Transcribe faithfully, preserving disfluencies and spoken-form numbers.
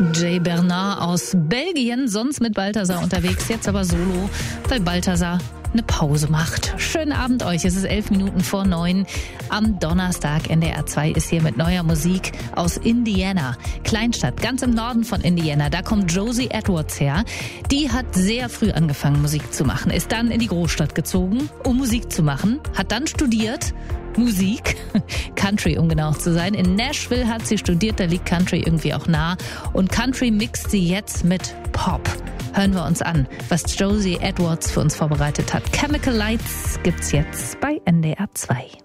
Jay Bernard aus Belgien, sonst mit Balthasar unterwegs, jetzt aber solo, weil Balthasar eine Pause macht. Schönen Abend euch, es ist elf Minuten vor neun am Donnerstag. N D R zwei ist hier mit neuer Musik aus Indiana, Kleinstadt, ganz im Norden von Indiana. Da kommt Josie Edwards her. Die hat sehr früh angefangen, Musik zu machen, ist dann in die Großstadt gezogen, um Musik zu machen, hat dann studiert Musik, Country, um genau zu sein. In Nashville hat sie studiert, da liegt Country irgendwie auch nah. Und Country mixt sie jetzt mit Pop. Hören wir uns an, was Josie Edwards für uns vorbereitet hat. Chemical Lights gibt's jetzt bei N D R zwei.